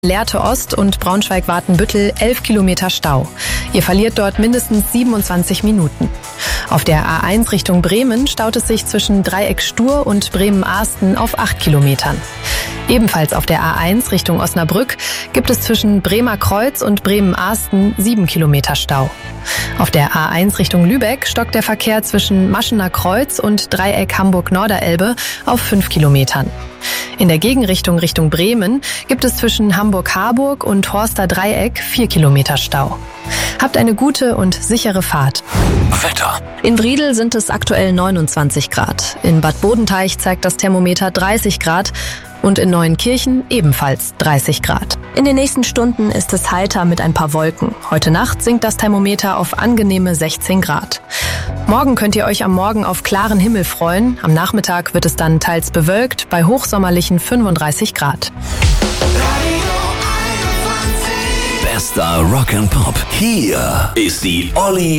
Lehrte Ost und Braunschweig-Watenbüttel 11 Kilometer Stau. Ihr verliert dort mindestens 27 Minuten. Auf der A1 Richtung Bremen staut es sich zwischen Dreieck Stur und Bremen-Ahsten auf 8 Kilometern. Ebenfalls auf der A1 Richtung Osnabrück gibt es zwischen Bremer Kreuz und Bremen-Ahsten 7 Kilometer Stau. Auf der A1 Richtung Lübeck stockt der Verkehr zwischen Maschener Kreuz und Dreieck Hamburg-Norderelbe auf 5 Kilometern. In der Gegenrichtung Richtung Bremen gibt es zwischen Hamburg-Harburg und Horster Dreieck 4 Kilometer Stau. Habt eine gute und sichere Fahrt. Wetter. In Wriedel sind es aktuell 29 Grad. In Bad Bodenteich zeigt das Thermometer 30 Grad und in Neuenkirchen ebenfalls 30 Grad. In den nächsten Stunden ist es heiter mit ein paar Wolken. Heute Nacht sinkt das Thermometer auf angenehme 16 Grad. Morgen könnt ihr euch am Morgen auf klaren Himmel freuen. Am Nachmittag wird es dann teils bewölkt bei hochsommerlichen 35 Grad. Bester Rock and Pop. Hier ist die Olli